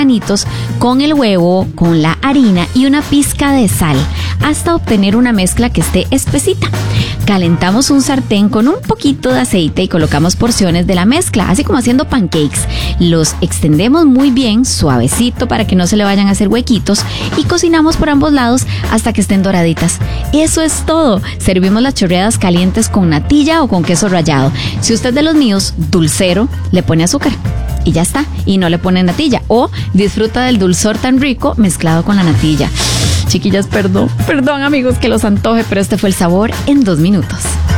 granitos con el huevo, con la harina y una pizca de sal, hasta obtener una mezcla que esté espesita. Calentamos un sartén con un poquito de aceite y colocamos porciones de la mezcla, así como haciendo pancakes. Los extendemos muy bien, suavecito, para que no se le vayan a hacer huequitos, y cocinamos por ambos lados hasta que estén doraditas. Eso es todo. Servimos las chorreadas calientes con natilla o con queso rallado. Si usted es de los míos, dulcero, le pone azúcar y ya está, y no le pone natilla, o disfruta del dulzor tan rico mezclado con la natilla. Chiquillas, perdón amigos que los antoje, pero este fue el sabor en 2 minutos.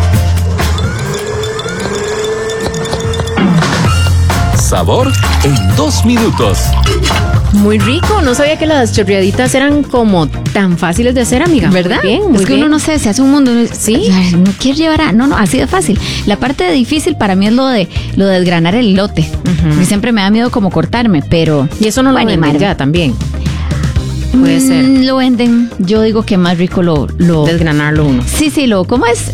Sabor en 2 minutos. Muy rico, no sabía que las chorreaditas eran como tan fáciles de hacer, amiga. ¿Verdad? Muy bien, es muy que bien. uno no sé, se hace un mundo. Sí. No quiere llevar a. No, así de fácil. La parte de difícil para mí es lo de desgranar el elote. Ujú. Y siempre me da miedo como cortarme, pero. Y eso no lo venden ya también. Puede ser. Lo venden. Yo digo que más rico lo Desgranarlo uno. Sí, ¿cómo es?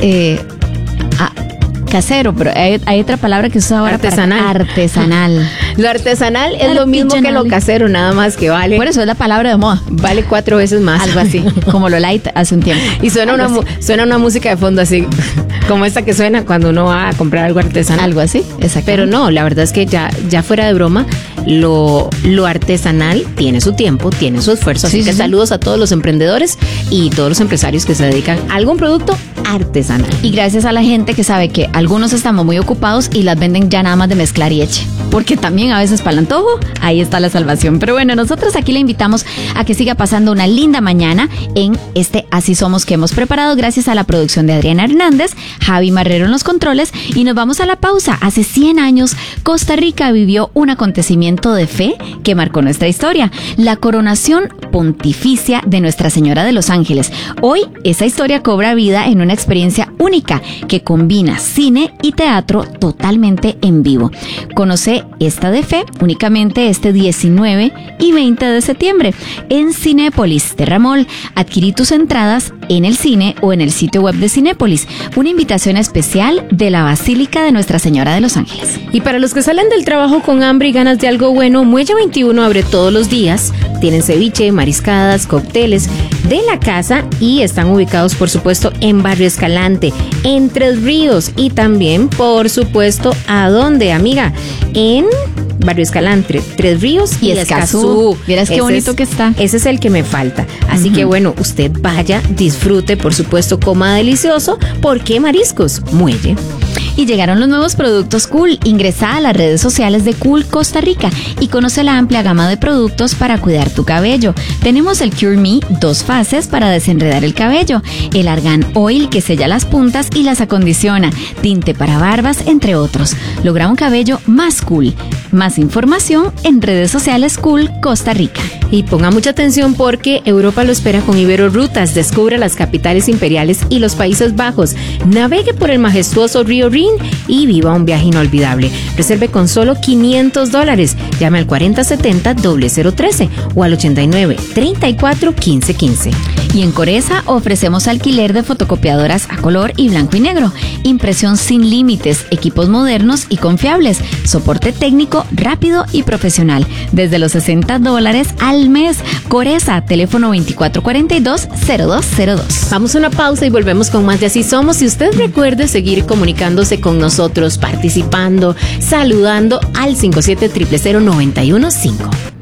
Casero, pero hay otra palabra que se usa ahora. Artesanal. Artesanal. Lo artesanal es lo mismo que lo casero, nada más que vale. Por eso es la palabra de moda. Vale 4 veces más. Algo así, como lo light hace un tiempo. Y suena una música de fondo así, como esta que suena cuando uno va a comprar algo artesanal. Algo así, exacto. Pero no, la verdad es que ya fuera de broma, lo artesanal tiene su tiempo, tiene su esfuerzo. Así que saludos a todos los emprendedores y todos los empresarios que se dedican a algún producto artesanal. Y gracias a la gente que sabe que algunos estamos muy ocupados y las venden ya nada más de mezclar y eche. Porque también a veces para el antojo, ahí está la salvación. Pero bueno, nosotros aquí le invitamos a que siga pasando una linda mañana en este Así Somos que hemos preparado gracias a la producción de Adriana Hernández, Javi Marrero en los controles, y nos vamos a la pausa. Hace 100 años, Costa Rica vivió un acontecimiento de fe que marcó nuestra historia, la coronación pontificia de Nuestra Señora de los Ángeles. Hoy, esa historia cobra vida en una experiencia única que combina cine y teatro totalmente en vivo. Conoce esta de fe únicamente este 19 y 20 de septiembre en Cinépolis Terramol. Adquirí tus entradas en el cine o en el sitio web de Cinépolis. Una invitación especial de la Basílica de Nuestra Señora de los Ángeles. Y para los que salen del trabajo con hambre y ganas de algo bueno, Muelle 21 abre todos los días. Tienen ceviche, mariscadas, cócteles de la casa y están ubicados, por supuesto, en Barrio Escalante, en Tres Ríos y también, por supuesto, ¿a dónde, amiga? En Barrio Escalante, Tres Ríos y Escazú. Verás qué bonito que está. Ese es el que me falta. Así que bueno, usted vaya, disfrute, por supuesto, coma delicioso, porque mariscos, Muelle. Y llegaron los nuevos productos Cool. Ingresa a las redes sociales de Cool Costa Rica y conoce la amplia gama de productos para cuidar tu cabello. Tenemos el Cure Me 2 fases para desenredar el cabello, el Argan Oil que sella las puntas y las acondiciona, tinte para barbas, entre otros. Logra un cabello más cool. Más información en redes sociales Cool Costa Rica. Y ponga mucha atención porque Europa lo espera con Ibero Rutas. Descubra las capitales imperiales y los Países Bajos. Navegue por el majestuoso río Rin y viva un viaje inolvidable. Reserve con solo $500. Llame al 4070-0013 o al 89-34-1515. Y en Coresa ofrecemos alquiler de fotocopiadoras a color y blanco y negro, impresión sin límites, equipos modernos y confiables, soporte técnico rápido y profesional, desde los $60 al mes. Coresa, teléfono 2442-0202. Vamos a una pausa y volvemos con más de Así Somos. Y usted recuerde seguir comunicándose con nosotros, participando, saludando al 57000915.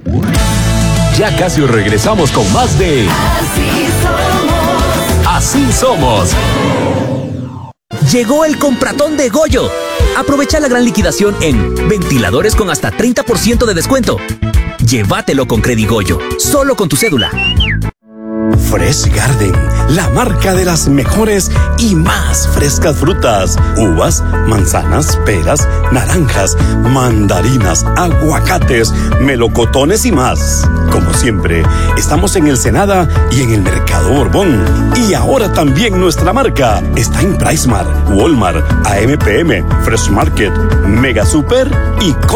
Ya casi regresamos con más de Así Somos. Llegó el compratón de Goyo. Aprovecha la gran liquidación en ventiladores con hasta 30% de descuento. Llévatelo con Credigoyo, solo con tu cédula. Fresh Garden, la marca de las mejores y más frescas frutas, uvas, manzanas, peras, naranjas, mandarinas, aguacates, melocotones y más. Como siempre, estamos en el Senada y en el Mercado Borbón. Y ahora también nuestra marca está en PriceMart, Walmart, AMPM, Fresh Market, Mega Super y